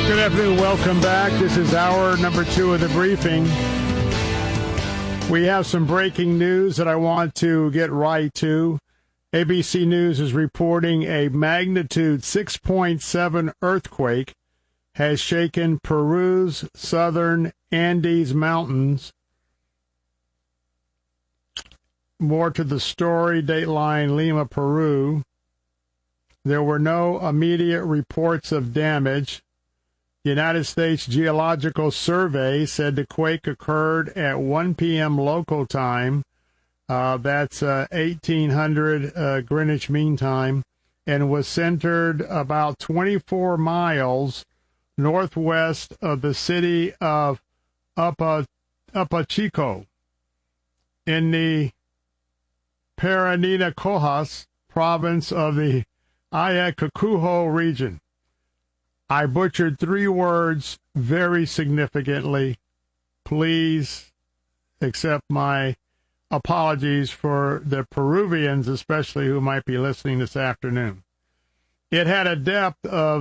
Good afternoon. Welcome back. This is hour number 2 of the briefing. We have some breaking news that I want to get right to. ABC News is reporting a magnitude 6.7 earthquake has shaken Peru's southern Andes Mountains. More to the story, Dateline Lima, Peru. There were no immediate reports of damage. The United States Geological Survey said the quake occurred at 1 p.m. local time. That's 1800 Greenwich Mean Time, and was centered about 24 miles northwest of the city of Apachico in the Paranacojas province of the Ayacucho region. I butchered 3 words very significantly. Please accept my apologies for the Peruvians, especially who might be listening this afternoon. It had a depth of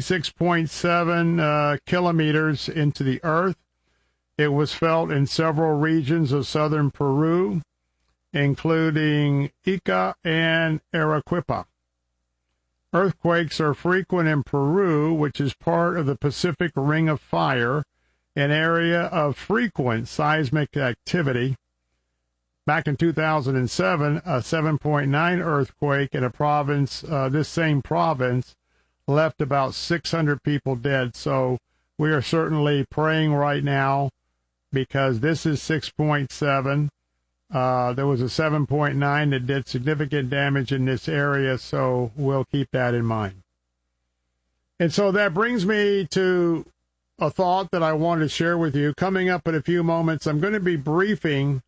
66.7 kilometers into the earth. It was felt in several regions of southern Peru, including Ica and Arequipa. Earthquakes are frequent in Peru, which is part of the Pacific Ring of Fire, an area of frequent seismic activity. Back in 2007, a 7.9 earthquake in a province, this same province, left about 600 people dead. So we are certainly praying right now because this is 6.7. There was a 7.9 that did significant damage in this area, so we'll keep that in mind. And so that brings me to a thought that I wanted to share with you. Coming up in a few moments, I'm going to be briefing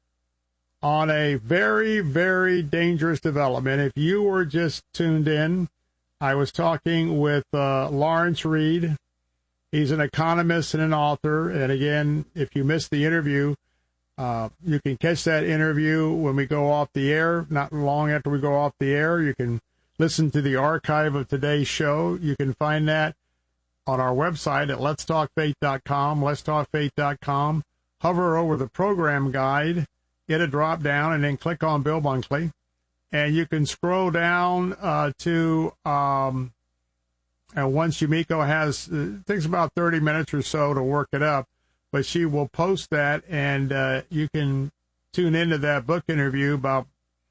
on a very, very dangerous development. If you were just tuned in, I was talking with Lawrence Reed. He's an economist and an author. And again, if you missed the interview, you can catch that interview when we go off the air. Not long after we go off the air, you can listen to the archive of today's show. You can find that on our website at letstalkfaith.com, letstalkfaith.com. Hover over the program guide, hit a drop down, and then click on Bill Bunkley. And you can scroll down to, and once Yumiko has, it takes about 30 minutes or so to work it up, but she will post that, and you can tune into that book interview about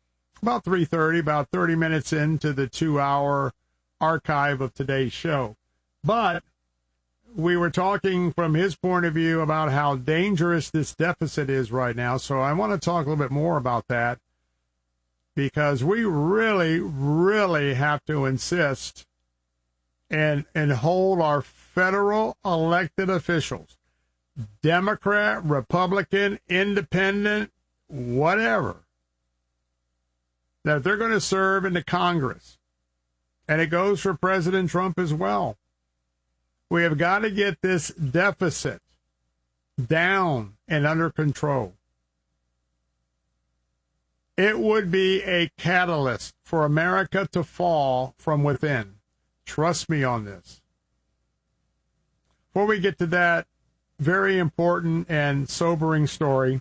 3:30, about 30 minutes into the 2-hour archive of today's show. But we were talking from his point of view about how dangerous this deficit is right now, so I want to talk a little bit more about that, because we really, really have to insist and hold our federal elected officials, Democrat, Republican, Independent, whatever, that they're going to serve in the Congress. And it goes for President Trump as well. We have got to get this deficit down and under control. It would be a catalyst for America to fall from within. Trust me on this. Before we get to that very important and sobering story,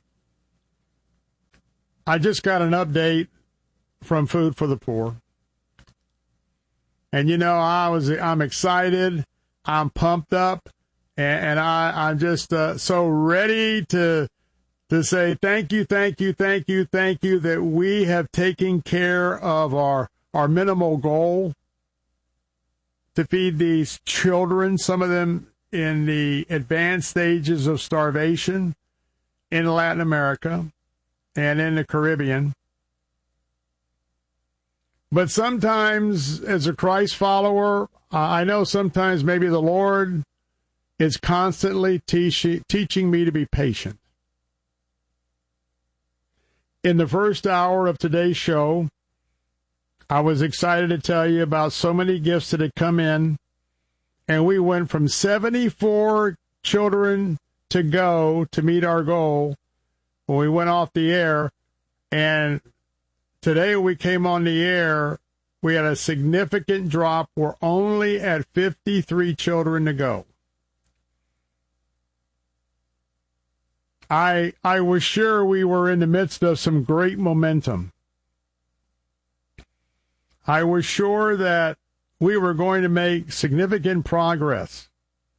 I just got an update from Food for the Poor. And, you know, I'm excited. I'm pumped up. And I'm just so ready to say thank you that we have taken care of our minimal goal to feed these children, some of them in the advanced stages of starvation in Latin America and in the Caribbean. But sometimes, as a Christ follower, I know sometimes maybe the Lord is constantly teaching me to be patient. In the first hour of today's show, I was excited to tell you about so many gifts that had come in, and we went from 74 children to go to meet our goal when we went off the air, and today we came on the air We had a significant drop. We're only at 53 children to go. I was sure we were in the midst of some great momentum. I was sure that we were going to make significant progress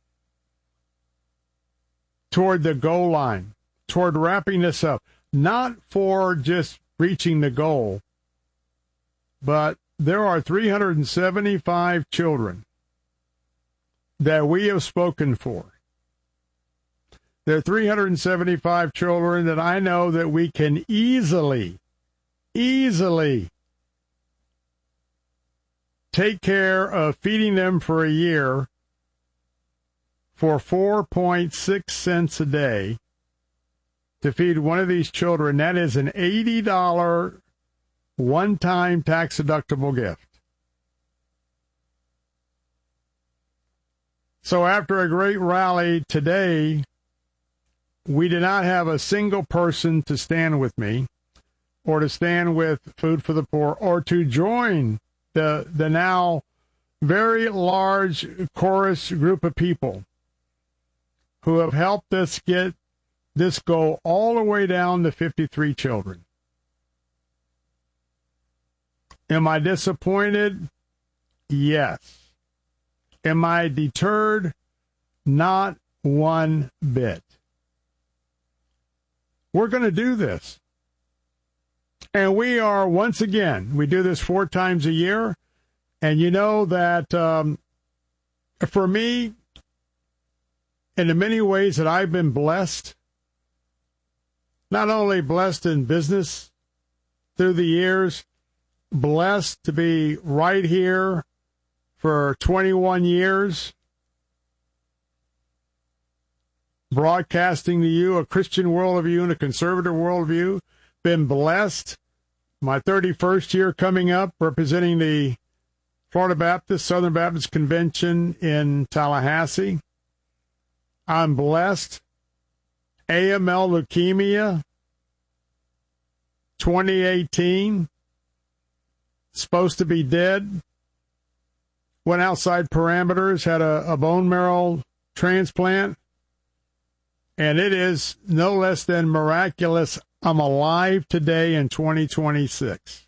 toward the goal line, toward wrapping this up, not for just reaching the goal, but there are 375 children that we have spoken for. There are 375 children that I know that we can easily take care of feeding them for a year for 4.6 cents a day to feed one of these children. That is an $80 one-time tax-deductible gift. So after a great rally today, we did not have a single person to stand with me or to stand with Food for the Poor or to join the now very large chorus group of people who have helped us get this goal all the way down to 53 children. Am I disappointed? Yes. Am I deterred? Not one bit. We're going to do this. And we are, once again, we do this 4 times a year. And you know that for me, in the many ways that I've been blessed, not only blessed in business through the years, blessed to be right here for 21 years, broadcasting to you a Christian worldview and a conservative worldview. Been blessed. My 31st year coming up, representing the Florida Baptist, Southern Baptist Convention in Tallahassee. I'm blessed. AML leukemia, 2018. Supposed to be dead. Went outside parameters, had a bone marrow transplant. And it is no less than miraculous. I'm alive today in 2026.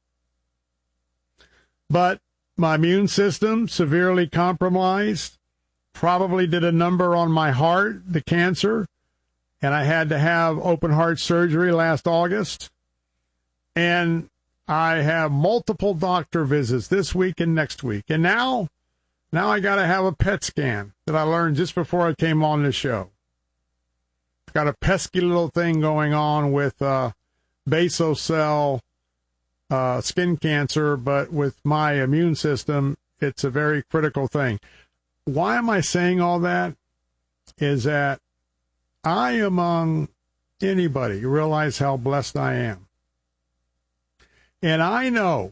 But my immune system severely compromised. Probably did a number on my heart, the cancer. And I had to have open heart surgery last August. And I have multiple doctor visits this week and next week. And now I got to have a PET scan that I learned just before I came on the show. Got a pesky little thing going on with basal cell skin cancer, but with my immune system, it's a very critical thing. Why am I saying all that? Is that I, among anybody, realize how blessed I am. And I know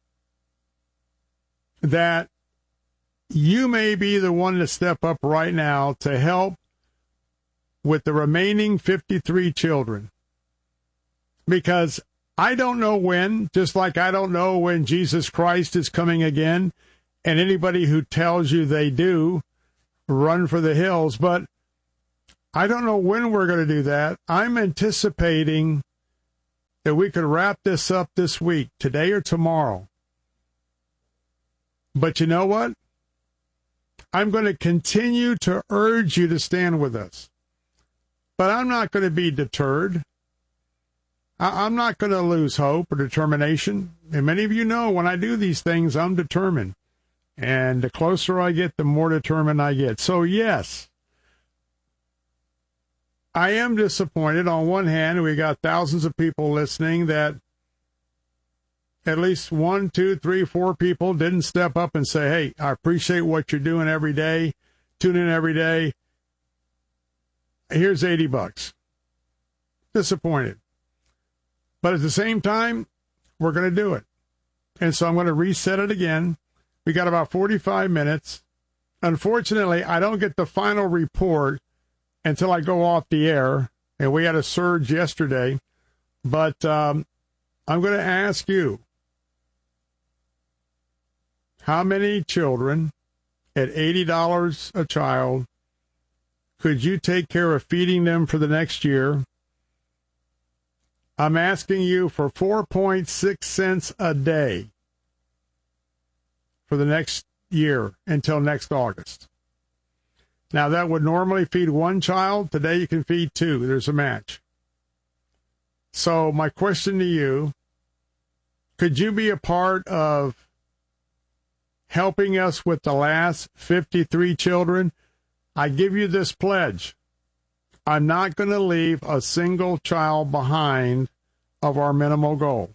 that you may be the one to step up right now to help with the remaining 53 children. Because I don't know when, just like I don't know when Jesus Christ is coming again, and anybody who tells you they do, run for the hills. But I don't know when we're going to do that. I'm anticipating that we could wrap this up this week, today or tomorrow. But you know what? I'm going to continue to urge you to stand with us. But I'm not going to be deterred. I'm not going to lose hope or determination. And many of you know when I do these things, I'm determined. And the closer I get, the more determined I get. So, yes, I am disappointed. On one hand, we got thousands of people listening that at least 1, 2, 3, 4 people didn't step up and say, hey, I appreciate what you're doing every day. Tune in every day. Here's $80. Disappointed. But at the same time, we're going to do it. And so I'm going to reset it again. We got about 45 minutes. Unfortunately, I don't get the final report until I go off the air. And we had a surge yesterday. But I'm going to ask you, how many children at $80 a child could you take care of feeding them for the next year? I'm asking you for 4.6 cents a day for the next year until next August. Now, that would normally feed one child. Today, you can feed two. There's a match. So my question to you, could you be a part of helping us with the last 53 children? I give you this pledge. I'm not going to leave a single child behind of our minimal goal.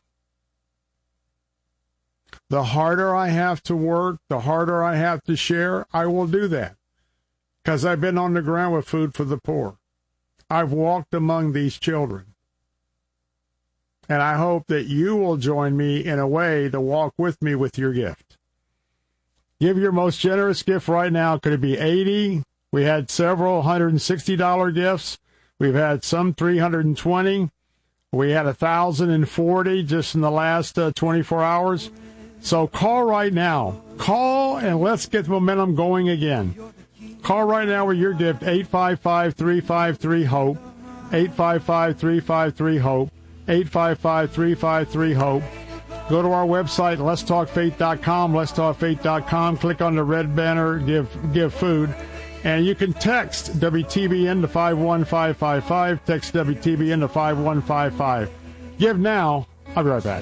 The harder I have to work, the harder I have to share, I will do that. Because I've been on the ground with Food for the Poor. I've walked among these children. And I hope that you will join me in a way to walk with me with your gift. Give your most generous gift right now. Could it be $80? We had several $160 gifts. We've had some $320. We had $1,040 just in the last 24 hours. So call right now. Call and let's get the momentum going again. Call right now with your gift, 855-353-HOPE, 855-353-HOPE, 855-353-HOPE. Go to our website, letstalkfaith.com, letstalkfaith.com. Click on the red banner, give food. And you can text WTBN to 51555. Text WTBN to 51555. Give now. I'll be right back.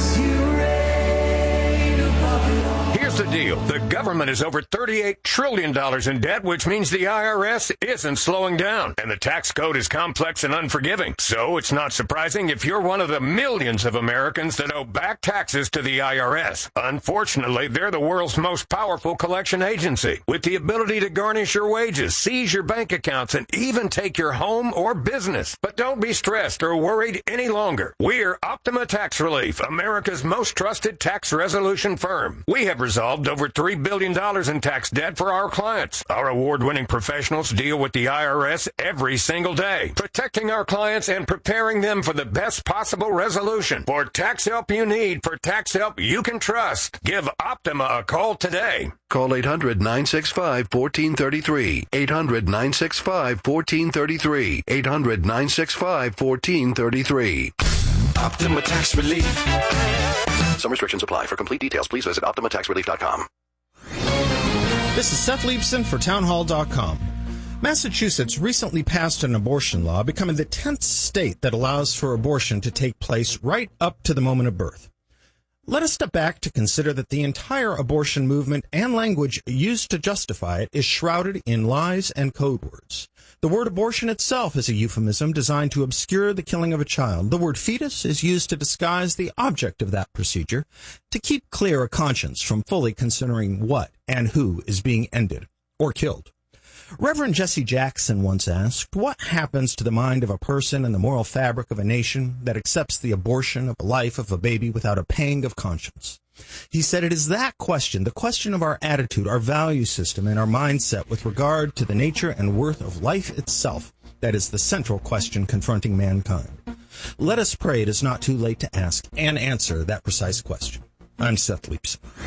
Here's the deal. The government is over $38 trillion in debt, which means the IRS isn't slowing down. And the tax code is complex and unforgiving. So it's not surprising if you're one of the millions of Americans that owe back taxes to the IRS. Unfortunately, they're the world's most powerful collection agency, with the ability to garnish your wages, seize your bank accounts, and even take your home or business. But don't be stressed or worried any longer. We're Optima Tax Relief, America's most trusted tax resolution firm. We have resolved over $3 billion in tax debt for our clients. Our award-winning professionals deal with the IRS every single day, protecting our clients and preparing them for the best possible resolution. For tax help you need, for tax help you can trust, give Optima a call today. Call 800-965-1433. 800-965-1433. 800-965-1433. Optima Tax Relief. Some restrictions apply. For complete details, please visit OptimaTaxRelief.com. This is Seth Leibson for Townhall.com. Massachusetts recently passed an abortion law, becoming the 10th state that allows for abortion to take place right up to the moment of birth. Let us step back to consider that the entire abortion movement and language used to justify it is shrouded in lies and code words. The word abortion itself is a euphemism designed to obscure the killing of a child. The word fetus is used to disguise the object of that procedure, to keep clear a conscience from fully considering what and who is being ended or killed. Reverend Jesse Jackson once asked, what happens to the mind of a person and the moral fabric of a nation that accepts the abortion of a life of a baby without a pang of conscience? He said it is that question, the question of our attitude, our value system, and our mindset with regard to the nature and worth of life itself, that is the central question confronting mankind. Let us pray it is not too late to ask and answer that precise question. I'm Seth Leibson.